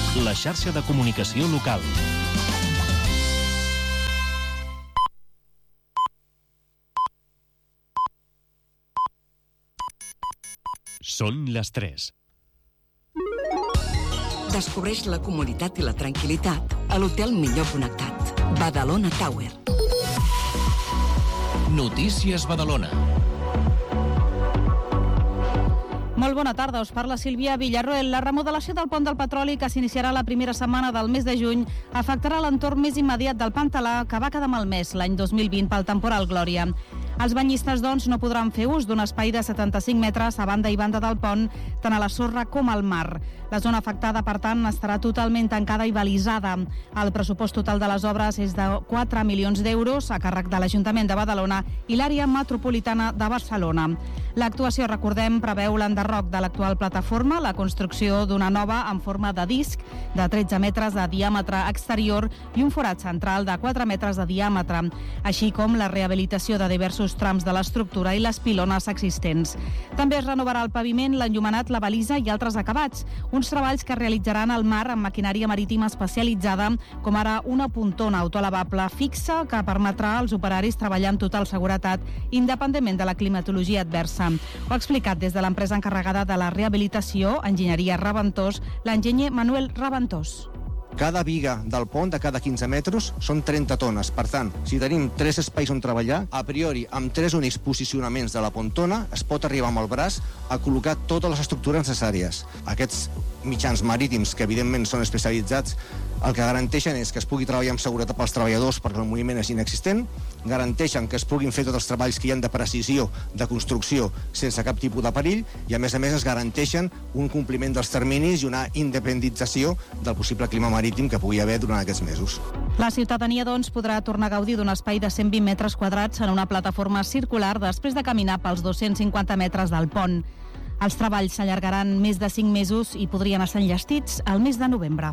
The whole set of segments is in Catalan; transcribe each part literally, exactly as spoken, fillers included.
la xarxa de comunicació local. Són les tres. Descobreix la comoditat i la tranquil·litat a l'hotel millor connectat. Badalona Tower. Notícies Badalona. Molt bona tarda, us parla Sílvia Villarroel. La remodelació del pont del Petroli, que s'iniciarà la primera setmana del mes de juny, afectarà l'entorn més immediat del Pantalà, que va quedar malmès l'any dos mil vint pel temporal Glòria. Els banyistes, doncs, no podran fer ús d'un espai de setanta-cinc metres a banda i banda del pont, tant a la sorra com al mar. La zona afectada, per tant, estarà totalment tancada i balisada. El pressupost total de les obres és de quatre milions d'euros a càrrec de l'Ajuntament de Badalona i l'àrea metropolitana de Barcelona. L'actuació, recordem, preveu l'enderroc de l'actual plataforma, la construcció d'una nova en forma de disc de tretze metres de diàmetre exterior i un forat central de quatre metres de diàmetre, així com la rehabilitació de diversos trams de l'estructura i les pilones existents. També es renovarà el paviment, l'enllumenat, la balisa i altres acabats, uns treballs que realitzaran al mar amb maquinària marítima especialitzada, com ara una pontona autolavable fixa que permetrà als operaris treballar amb total seguretat, independentment de la climatologia adversa. Ho ha explicat des de l'empresa encarregada de la rehabilitació, Enginyeria Raventós, l'enginyer Manuel Raventós. Cada viga del pont de cada quinze metres són trenta tones. Per tant, si tenim tres espais on treballar, a priori, amb tres únics posicionaments de la pontona, es pot arribar amb el braç a col·locar totes les estructures necessàries. Aquests mitjans marítims, que evidentment són especialitzats, el que garanteixen és que es pugui treballar amb seguretat pels treballadors perquè el moviment és inexistent, garanteixen que es puguin fer tots els treballs que hi ha de precisió, de construcció, sense cap tipus de perill, i a més a més es garanteixen un compliment dels terminis i una independentització del possible clima marítim que pugui haver durant aquests mesos. La ciutadania, doncs, podrà tornar a gaudir d'un espai de cent vint metres quadrats en una plataforma circular després de caminar pels dos-cents cinquanta metres del pont. Els treballs s'allargaran més de cinc mesos i podrien estar enllestits al mes de novembre.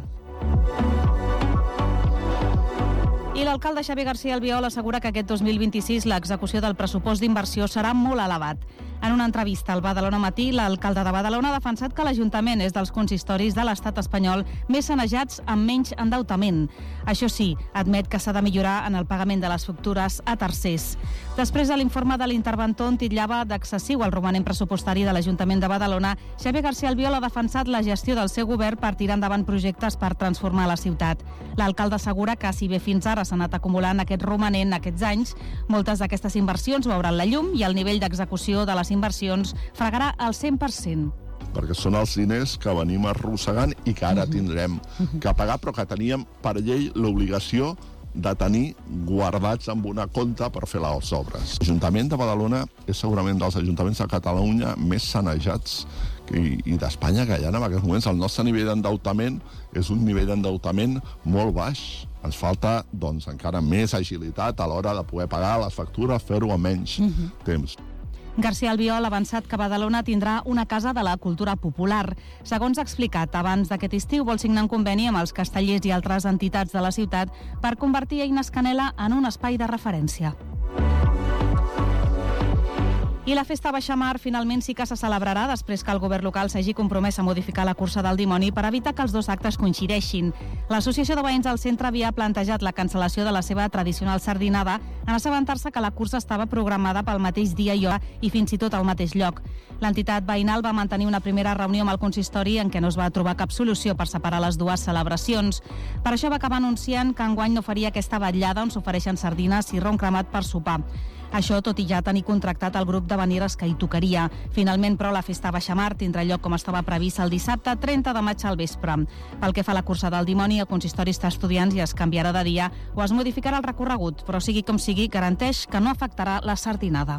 I l'alcalde Xavier García Albiol assegura que aquest dos mil vint-i-sis l'execució del pressupost d'inversió serà molt elevat. En una entrevista al Badalona Matí, l'alcalde de Badalona ha defensat que l'Ajuntament és dels consistoris de l'estat espanyol més sanejats amb menys endeutament. Això sí, admet que s'ha de millorar en el pagament de les factures a tercers. Després de l'informe de l'interventor on titllava d'excessiu el romanent pressupostari de l'Ajuntament de Badalona, Xavier García Albiol ha defensat la gestió del seu govern per tirar endavant projectes per transformar la ciutat. L'alcalde assegura que, si bé fins ara s'ha anat acumulant aquest romanent aquests anys, moltes d'aquestes inversions veuran la llum i el nivell d'execució de les inversions fregarà el cent per cent. Perquè són els diners que venim arrossegant i que ara tindrem que pagar, però que teníem per llei l'obligació de tenir guardats en una compta per fer les obres. L'Ajuntament de Badalona és segurament dels ajuntaments de Catalunya més sanejats i, i d'Espanya que hi ha en aquests moments. El nostre nivell d'endeutament és un nivell d'endeutament molt baix. Ens falta, doncs, encara més agilitat a l'hora de poder pagar les factures, fer-ho a menys uh-huh. temps. García Albiol ha avançat que Badalona tindrà una casa de la cultura popular. Segons ha explicat, abans d'aquest estiu vol signar un conveni amb els castellers i altres entitats de la ciutat per convertir Eines Canela en un espai de referència. I la festa Baixamar finalment sí que se celebrarà després que el govern local s'hagi compromès a modificar la cursa del dimoni per evitar que els dos actes coincideixin. L'Associació de Veïns del Centre havia plantejat la cancel·lació de la seva tradicional sardinada en assabentar-se que la cursa estava programada pel mateix dia i hora i fins i tot al mateix lloc. L'entitat veïnal va mantenir una primera reunió amb el consistori en què no es va trobar cap solució per separar les dues celebracions. Per això va acabar anunciant que enguany no faria aquesta vetllada on s'ofereixen sardines i ron cremat per sopar. Això tot i ja tenir contractat el grup de venieres que hi tocaria. Finalment, però, la festa Baixamar tindrà lloc com estava previst el dissabte trenta de maig al vespre. Pel que fa a la cursa del dimoni, el consistori està estudiant si es canviarà de dia o es modificarà el recorregut, però sigui com sigui, garanteix que no afectarà la sardinada.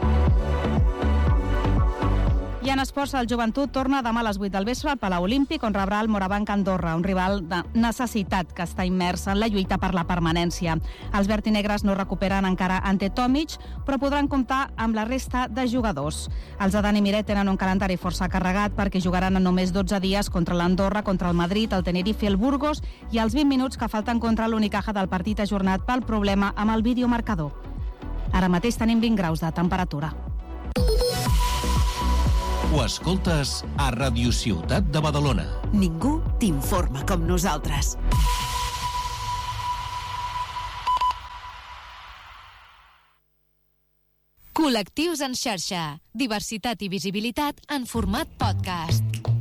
I en esports, el Joventut torna demà a les vuit del vespre al Palau Olímpic, on rebrà el Morabanc Andorra, un rival de necessitat que està immers en la lluita per la permanència. Els verd i negres no recuperen encara Ante Tomic, però podran comptar amb la resta de jugadors. Els de Dani Miret tenen un calendari força carregat perquè jugaran en només dotze dies contra l'Andorra, contra el Madrid, el Tenerife i el Burgos, i els vint minuts que falten contra l'Unicaja del partit ajornat pel problema amb el videomarcador. Ara mateix tenim vint graus de temperatura. Ho escoltes a Ràdio Ciutat de Badalona. Ningú t'informa com nosaltres. Col·lectius en xarxa. Diversitat i visibilitat en format podcast.